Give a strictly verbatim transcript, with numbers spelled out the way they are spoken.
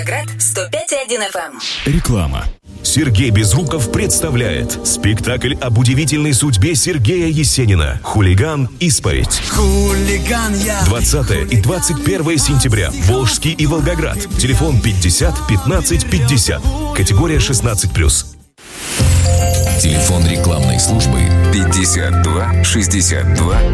Град сто пять и один эф эм. Реклама. Сергей Безруков представляет спектакль об удивительной судьбе Сергея Есенина «Хулиган. Исповедь». Хулиган я. двадцатое и двадцать первое сентября. Волжский и Волгоград. Телефон пятьдесят пятнадцать пятьдесят. Категория шестнадцать плюс. Телефон рекламной службы пятьдесят два шестьдесят два